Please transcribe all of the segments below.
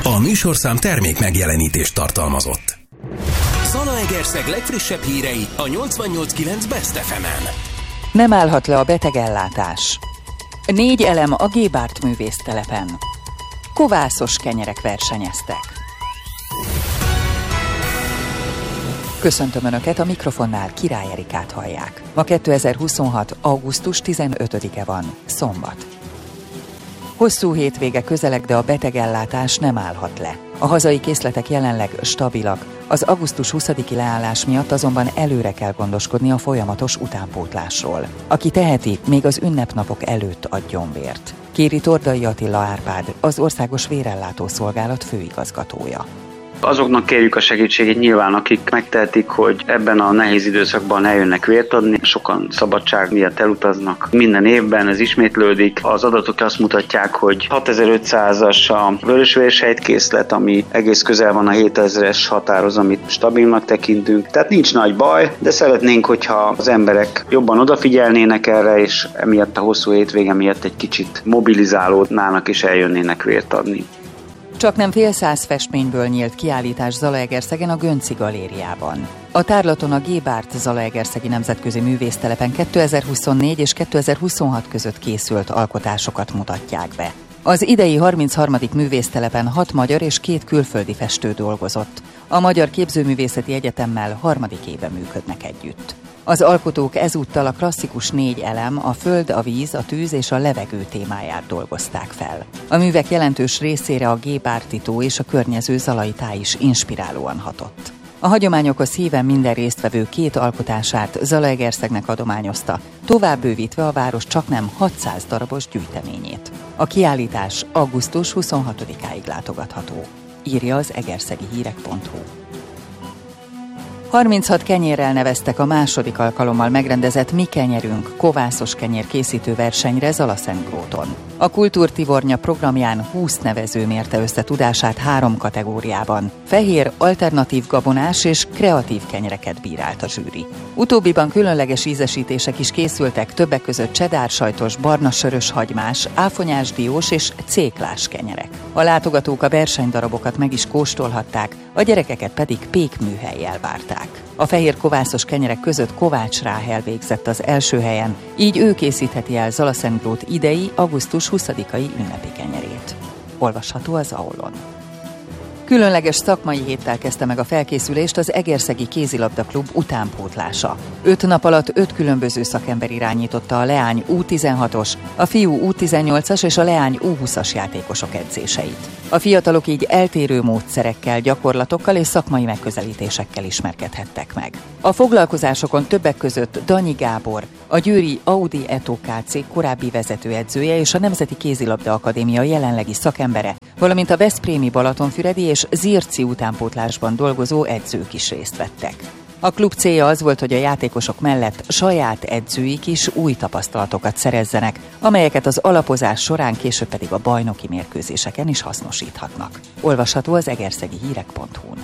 A műsorszám termék megjelenítést tartalmazott. Zalaegerszeg legfrissebb hírei a 88.9 Best FM-en. Nem állhat le a betegellátás. 4 elem a Gébárt művésztelepen. Kovászos kenyerek versenyeztek. Köszöntöm Önöket, a mikrofonnál Király Erikát hallják. Ma 2026. augusztus 15-e van, szombat. Hosszú hétvége közeleg, de a betegellátás nem állhat le. A hazai készletek jelenleg stabilak, az augusztus 20-i leállás miatt azonban előre kell gondoskodni a folyamatos utánpótlásról. Aki teheti, még az ünnepnapok előtt adjon vért. Kéri Tordai Attila Árpád, az Országos Vérellátó Szolgálat főigazgatója. Azoknak kérjük a segítségét nyilván, akik megtehetik, hogy ebben a nehéz időszakban eljönnek vért adni. Sokan szabadság miatt elutaznak minden évben, ez ismétlődik. Az adatok azt mutatják, hogy 6500-as a vörösvérsejtkészlet, ami egész közel van a 7000-es határhoz, amit stabilnak tekintünk. Tehát nincs nagy baj, de szeretnénk, hogyha az emberek jobban odafigyelnének erre, és emiatt a hosszú hétvége miatt egy kicsit mobilizálódnának és eljönnének vért adni. Csaknem fél száz festményből nyílt kiállítás Zalaegerszegen a Gönczy Galériában. A tárlaton a Gébárt Zalaegerszegi Nemzetközi Művésztelepen 2024 és 2026 között készült alkotásokat mutatják be. Az idei 33. művésztelepen 6 magyar és 2 külföldi festő dolgozott. A Magyar Képzőművészeti Egyetemmel harmadik éve működnek együtt. Az alkotók ezúttal a klasszikus 4 elem, a föld, a víz, a tűz és a levegő témáját dolgozták fel. A művek jelentős részére a Gébárti tó és a környező zalai táj is inspirálóan hatott. A hagyományokhoz híven minden résztvevő 2 alkotását Zalaegerszegnek adományozta, tovább bővítve a város csaknem 600 darabos gyűjteményét. A kiállítás augusztus 26-áig látogatható, írja az egerszegihírek.hu. 36 kenyérrel neveztek a második alkalommal megrendezett Mi kenyerünk kovászos kenyér készítő versenyre Zalaszentgróton. A Kultúrtivornya programján 20 nevező mérte össze tudását 3 kategóriában. Fehér, alternatív gabonás és kreatív kenyereket bírált a zsűri. Utóbbiban különleges ízesítések is készültek, többek között csedársajtos, barna-sörös hagymás, áfonyás diós és céklás kenyerek. A látogatók a versenydarabokat meg is kóstolhatták, a gyerekeket pedig pékműhellyel várták. A fehér kovászos kenyerek között Kovács Ráhel végzett az első helyen, így ő készítheti el Zalaszentgrót idei, augusztus 20-ai ünnepi kenyerét. Olvasható az AOL-on. Különleges szakmai héttel kezdte meg a felkészülést az Egerszegi Kézilabda Klub utánpótlása. 5 nap alatt 5 különböző szakember irányította a leány U16-os, a fiú U18-as és a leány U20-as játékosok edzéseit. A fiatalok így eltérő módszerekkel, gyakorlatokkal és szakmai megközelítésekkel ismerkedhettek meg. A foglalkozásokon többek között Danyi Gábor, a győri Audi Eto Kc. Korábbi vezetőedzője és a Nemzeti Kézilabda Akadémia jelenlegi szakembere, valamint a veszprémi Balatonfüredi és Zirci utánpótlásban dolgozó edzők is részt vettek. A klub célja az volt, hogy a játékosok mellett saját edzőik is új tapasztalatokat szerezzenek, amelyeket az alapozás során később pedig a bajnoki mérkőzéseken is hasznosíthatnak. Olvasható az egerszegihírek.hu-n.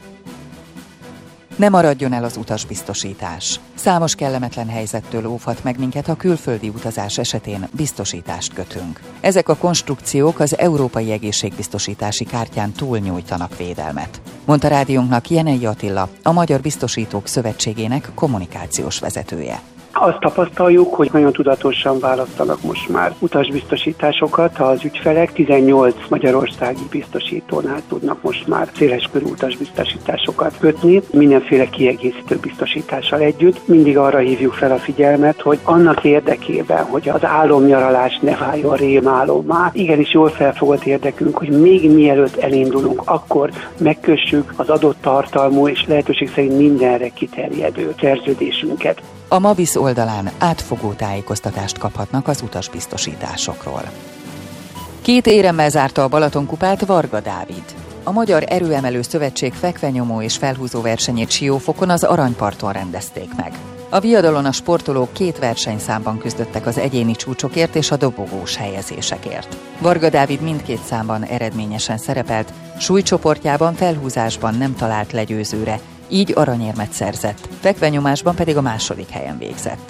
Ne maradjon el az utasbiztosítás. Számos kellemetlen helyzettől óvhat meg minket, ha külföldi utazás esetén biztosítást kötünk. Ezek a konstrukciók az Európai Egészségbiztosítási Kártyán túl nyújtanak védelmet, mondta rádiónknak Jenei Attila, a Magyar Biztosítók Szövetségének kommunikációs vezetője. Azt tapasztaljuk, hogy nagyon tudatosan választanak most már utasbiztosításokat. Az ügyfelek 18 magyarországi biztosítónál tudnak most már széleskörű utasbiztosításokat kötni, mindenféle kiegészítő biztosítással együtt. Mindig arra hívjuk fel a figyelmet, hogy annak érdekében, hogy az álomnyaralás ne váljon rémálommá, igenis jól felfogott érdekünk, hogy még mielőtt elindulunk, akkor megkössük az adott tartalmú és lehetőség szerint mindenre kiterjedő szerződésünket. A Mabisz oldalán átfogó tájékoztatást kaphatnak az utasbiztosításokról. 2 éremmel zárta a Balatonkupát Varga Dávid. A Magyar Erőemelő Szövetség fekvenyomó és felhúzó versenyét Siófokon az Aranyparton rendezték meg. A viadalon a sportolók 2 versenyszámban küzdöttek az egyéni csúcsokért és a dobogós helyezésekért. Varga Dávid mindkét számban eredményesen szerepelt, súlycsoportjában felhúzásban nem talált legyőzőre, így aranyérmet szerzett, fekvenyomásban pedig a második helyen végzett.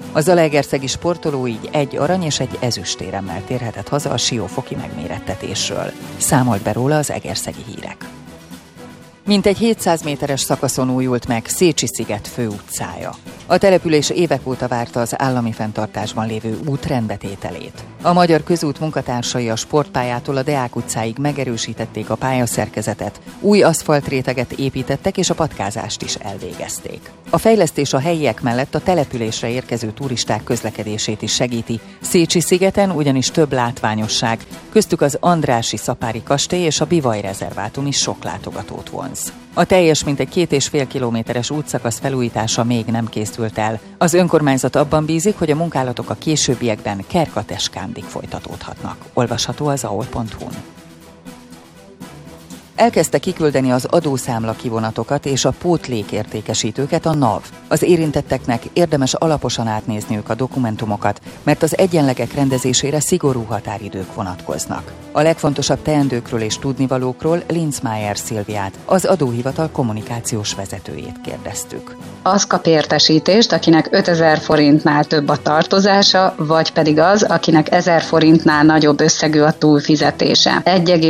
A zalaegerszegi sportoló így 1 arany és 1 ezüstéremmel térhetett haza a siófoki megmérettetésről. Számolt be róla az Egerszegi Hírek. Mintegy 700 méteres szakaszon újult meg Szécsi-sziget főutcája. A település évek óta várta az állami fenntartásban lévő út rendbetételét. A Magyar Közút munkatársai a sportpályától a Deák utcáig megerősítették a pályaszerkezetet, új aszfaltréteget építettek és a patkázást is elvégezték. A fejlesztés a helyiek mellett a településre érkező turisták közlekedését is segíti. Szécsi-szigeten ugyanis több látványosság, köztük az Andrássy Szapári kastély és a Bivaj rezervátum is sok látogatót vonz. A teljes mintegy 2,5 kilométeres útszakasz felújítása még nem készült el. Az önkormányzat abban bízik, hogy a munkálatok a későbbiekben Kerkateskándig folytatódhatnak. Olvasható az aol.hu-n. Elkezdte kiküldeni az adószámla kivonatokat és a pótlékértékesítőket a NAV. Az érintetteknek érdemes alaposan átnézniük a dokumentumokat, mert az egyenlegek rendezésére szigorú határidők vonatkoznak. A legfontosabb teendőkről és tudnivalókról Linzmeier Szilviát, az adóhivatal kommunikációs vezetőjét kérdeztük. Az kap értesítést, akinek 5000 forintnál több a tartozása, vagy pedig az, akinek 1000 forintnál nagyobb összegű a túlfizetése.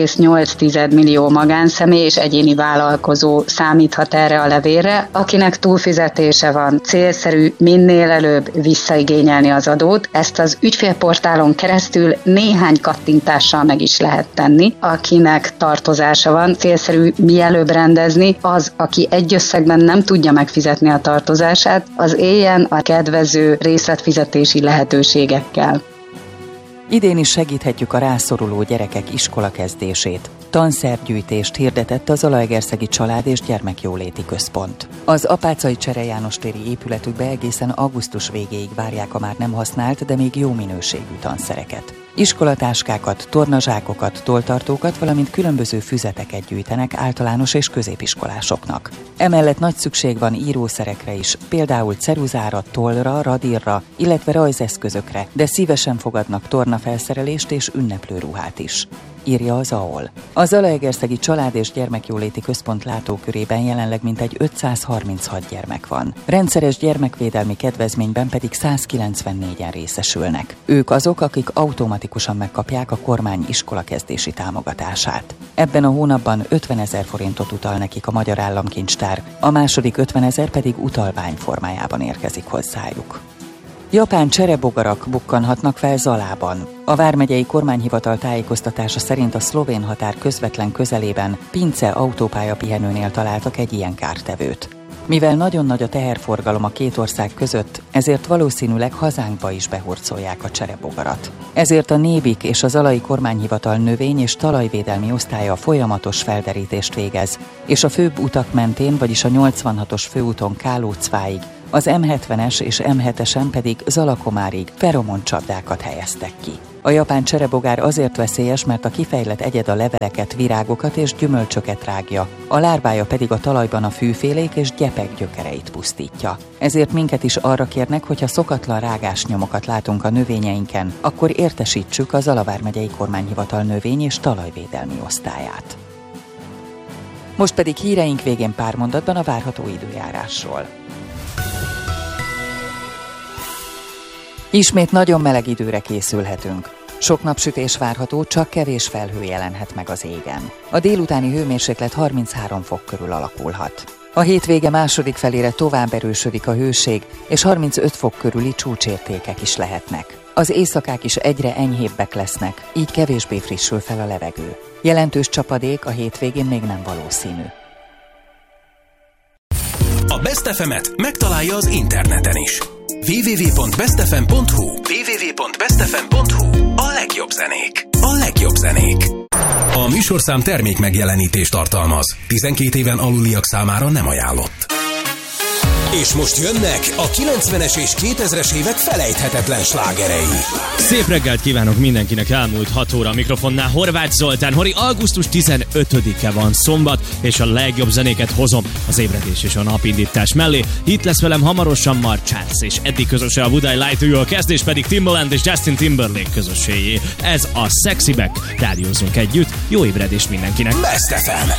1,8 millió magánszemély és egyéni vállalkozó számíthat erre a levélre, akinek túlfizetése van. Célszerű minél előbb visszaigényelni az adót. Ezt az ügyfélportálon keresztül néhány kattintással meg is lehet tenni. Akinek tartozása van, célszerű mielőbb rendezni, az, aki egy összegben nem tudja megfizetni a tartozását, az éljen a kedvező részletfizetési lehetőségekkel. Idén is segíthetjük a rászoruló gyerekek iskolakezdését. Tanszergyűjtést hirdetett a Zalaegerszegi Család- és Gyermekjóléti Központ. Az Apáczai Csere János téri épületükbe egészen augusztus végéig várják a már nem használt, de még jó minőségű tanszereket. Iskolatáskákat, tornazsákokat, tolltartókat, valamint különböző füzeteket gyűjtenek általános és középiskolásoknak. Emellett nagy szükség van írószerekre is, például ceruzára, tollra, radírra, illetve rajzeszközökre, de szívesen fogadnak tornafelszerelést és ünneplőruhát is. Írja az AOL. A Zalaegerszegi Család- és Gyermekjóléti Központ látókörében jelenleg mintegy 536 gyermek van. Rendszeres gyermekvédelmi kedvezményben pedig 194-en részesülnek. Ők azok, akik automatikusan megkapják a kormány iskolakezdési támogatását. Ebben a hónapban 50 000 forintot utal nekik a Magyar Államkincstár, a második 50 000 pedig utalvány formájában érkezik hozzájuk. Japán cserebogarak bukkanhatnak fel Zalában. A vármegyei kormányhivatal tájékoztatása szerint a szlovén határ közvetlen közelében Pince autópálya pihenőnél találtak egy ilyen kártevőt. Mivel nagyon nagy a teherforgalom a két ország között, ezért valószínűleg hazánkba is behurcolják a cserebogarat. Ezért a Nébik és a Zalai Kormányhivatal növény- és talajvédelmi osztálya folyamatos felderítést végez, és a főbb utak mentén, vagyis a 86-os főúton Kálócváig, az M70-es és M7-esen pedig Zalakomárig feromoncsapdákat helyeztek ki. A japán cserebogár azért veszélyes, mert a kifejlett egyed a leveleket, virágokat és gyümölcsöket rágja, a lárvája pedig a talajban a fűfélék és gyepek gyökereit pusztítja. Ezért minket is arra kérnek, hogyha szokatlan rágásnyomokat látunk a növényeinken, akkor értesítsük a Zala vármegyei kormányhivatal növény- és talajvédelmi osztályát. Most pedig híreink végén pár mondatban a várható időjárásról. Ismét nagyon meleg időre készülhetünk. Sok napsütés várható, csak kevés felhő jelenhet meg az égen. A délutáni hőmérséklet 33 fok körül alakulhat. A hétvége második felére tovább erősödik a hőség, és 35 fok körüli csúcsértékek is lehetnek. Az éjszakák is egyre enyhébbek lesznek, így kevésbé frissül fel a levegő. Jelentős csapadék a hétvégén még nem valószínű. A Best FM-et megtalálja az interneten is. www.bestfm.hu www.bestfm.hu A legjobb zenék. A legjobb zenék. A műsorszám termék megjelenítést tartalmaz. 12 éven aluliak számára nem ajánlott. És most jönnek a 90-es és 2000-es évek felejthetetlen slágerei. Szép reggelt kívánok mindenkinek, elmúlt 6 óra a mikrofonnál Horváth Zoltán. Hori, augusztus 15-e van szombat, és a legjobb zenéket hozom az ébredés és a napindítás mellé. Itt lesz velem hamarosan Mark Chance, és eddig közöse a Would I Lie to You, a kezdés pedig Timbaland és Justin Timberlake közösségé. Ez a Sexy Back. Rádiózunk együtt, jó ébredést mindenkinek. Best FM.